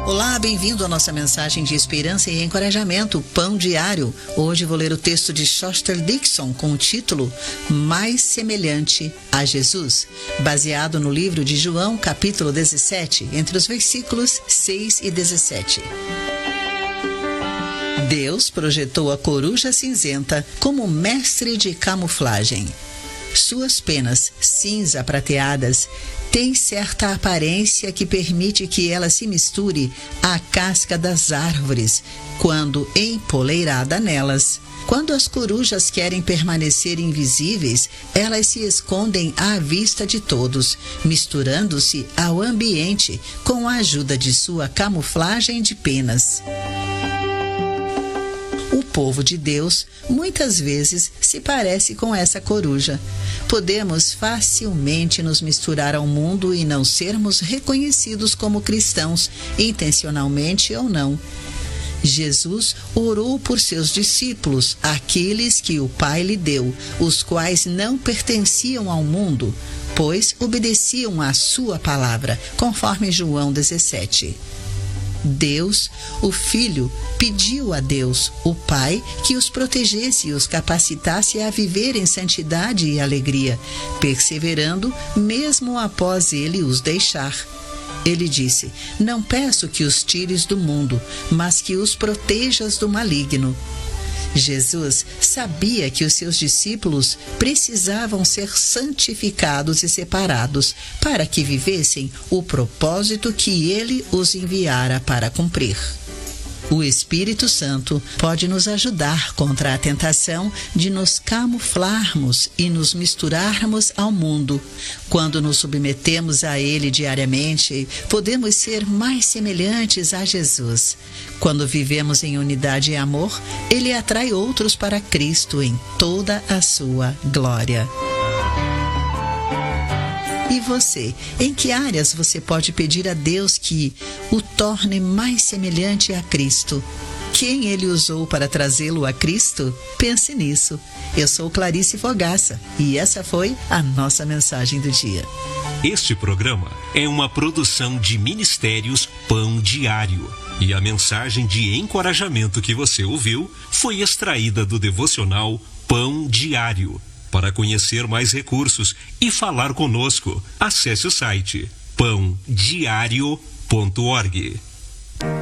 Olá, bem-vindo à nossa mensagem de esperança e encorajamento, Pão Diário. Hoje vou ler o texto de Shostak Dixon com o título Mais Semelhante a Jesus, baseado no livro de João, capítulo 17, entre os versículos 6 e 17. Deus projetou a coruja cinzenta como mestre de camuflagem. Suas penas cinza prateadas têm certa aparência que permite que ela se misture à casca das árvores quando empoleirada nelas. Quando as corujas querem permanecer invisíveis, elas se escondem à vista de todos, misturando-se ao ambiente com a ajuda de sua camuflagem de penas. O povo de Deus muitas vezes se parece com essa coruja. Podemos facilmente nos misturar ao mundo e não sermos reconhecidos como cristãos, intencionalmente ou não. Jesus orou por seus discípulos, aqueles que o Pai lhe deu, os quais não pertenciam ao mundo, pois obedeciam à sua palavra, conforme João 17. Deus, o Filho, pediu a Deus, o Pai, que os protegesse e os capacitasse a viver em santidade e alegria, perseverando mesmo após ele os deixar. Ele disse: "Não peço que os tires do mundo, mas que os protejas do maligno." Jesus sabia que os seus discípulos precisavam ser santificados e separados para que vivessem o propósito que ele os enviara para cumprir. O Espírito Santo pode nos ajudar contra a tentação de nos camuflarmos e nos misturarmos ao mundo. Quando nos submetemos a ele diariamente, podemos ser mais semelhantes a Jesus. Quando vivemos em unidade e amor, ele atrai outros para Cristo em toda a sua glória. E você, em que áreas você pode pedir a Deus que o torne mais semelhante a Cristo? Quem ele usou para trazê-lo a Cristo? Pense nisso. Eu sou Clarice Fogaça e essa foi a nossa mensagem do dia. Este programa é uma produção de Ministérios Pão Diário. E a mensagem de encorajamento que você ouviu foi extraída do devocional Pão Diário. Para conhecer mais recursos e falar conosco, acesse o site pãodiario.org.